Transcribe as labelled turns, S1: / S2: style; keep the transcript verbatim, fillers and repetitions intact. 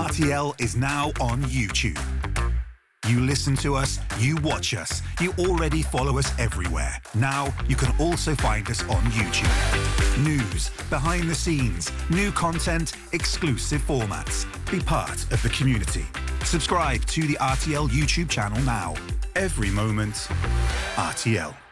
S1: R T L is now on YouTube. You listen to us, you watch us, you already follow us everywhere. Now you can also find us on YouTube. News, behind the scenes, new content, exclusive formats. Be part of the community. Subscribe to the R T L YouTube channel now. Every moment, R T L.